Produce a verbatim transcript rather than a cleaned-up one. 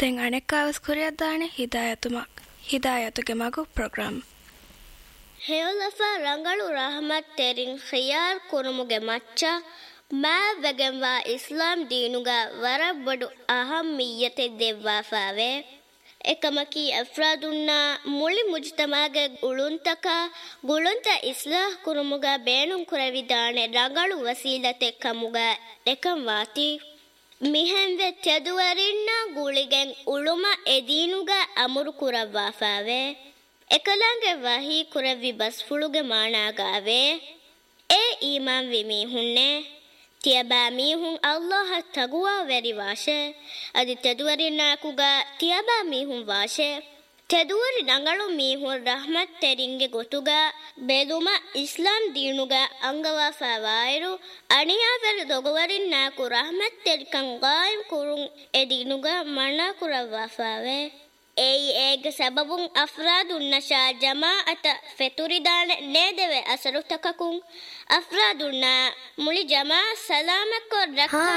then ಅಣೆಕ್ಕಾವಸ್ ಕುರಿಯದ್ದಾನೆ ಹಿದಾಯತುಮಕ್ ಹಿದಾಯತುಗೆ ಮಗು program ಹೇಳಫ ರಂಗಳು Rahmat ತೆರಿನ್ ಖಿಯಾರ್ ಕುರುಮುಗೆ ಮಚ್ಚ ಮಾ ವೆಗೆಂವಾ ಇಸ್ಲಾಂ ದೀನುಗ ವರಬ್ಬಡು ಅಹಮ್ಮಿಯತೆ ದೆವ್ವಾಫಾವೆ එකමකී අෆ්රාදුන්නා මුලි මුජ්තමාගේ උළුන්තක ගුළුන්ත ඉස්ලාහ් කුරුමුගා බේනුම් කුරවිදානේ රඟලු වසීලතෙක් කමුගා එකම් වාති මිහෙන්වෙ තෙදුවරින්නා ගුලිගෙන් උළුම එදීනුගා අමුරු කුරව්වාෆාවේ එකලංගේ වහී කුරවි බස්ෆුළුගේ මානාගාවේ ඒ ඊමාන් විමීහුන්නේ තියබා මීහුන් අල්ලාහ තගුවා වෙරි වාෂේ අදි තෙදුවරින්නාකුගා තියබා මීහුන් වාෂේ තෙදුවරි නංගලු මීහුන් රහමත් තෙරින්ගේ ගොතුගා බෙදුම ඉස්ලාම් දීනුගා අංගවාෆා වයිරු අනියාවර දොගවරින්නාකු රහමත් තෙරිකන් ගායිම් කුරුන් එදීනුගා මනා කුරවවාෆාවේ ඒයි ඒග සබබුන් අෆ්රාදුන් නෂා ජමාඅත ෆෙතුරිදාන නේදෙවෙ අසරුතකකුන් අෆ්රාදුන්නා මුලි ජමා සලාමක්කො රක්කා